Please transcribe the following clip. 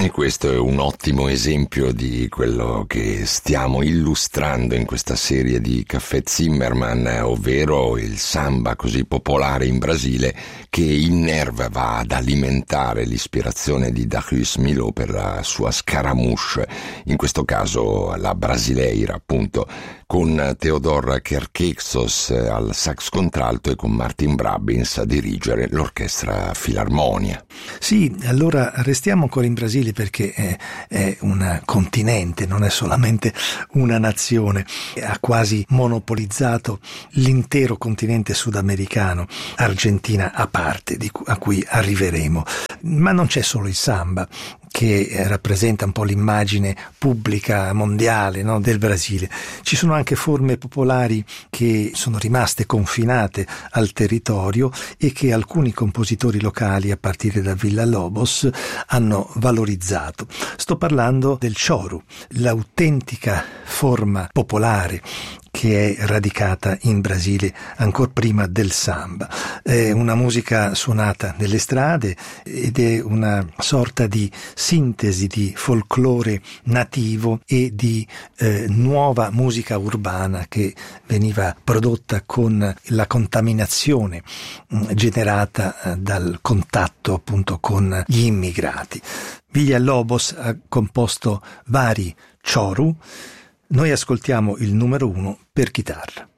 E questo è un ottimo esempio di quello che stiamo illustrando in questa serie di Caffè Zimmermann, ovvero il samba così popolare in Brasile che innerva, va ad alimentare l'ispirazione di Darius Milhaud per la sua Scaramouche, in questo caso la brasileira appunto, con Theodor Kerkexos al sax contralto e con Martin Brabbins a dirigere l'orchestra Filarmonia. Sì, allora restiamo ancora in Brasile perché è un continente, non è solamente una nazione, ha quasi monopolizzato l'intero continente sudamericano, Argentina a parte, a cui arriveremo. Ma non c'è solo il samba, che rappresenta un po' l'immagine pubblica mondiale, no, del Brasile. Ci sono anche forme popolari che sono rimaste confinate al territorio e che alcuni compositori locali, a partire da Villa-Lobos, hanno valorizzato. Sto parlando del choro, l'autentica forma popolare che è radicata in Brasile ancor prima del samba. È una musica suonata nelle strade ed è una sorta di sintesi di folklore nativo e di nuova musica urbana che veniva prodotta con la contaminazione generata dal contatto appunto con gli immigrati. Villa-Lobos ha composto vari choru. Noi ascoltiamo il numero 1 per chitarra.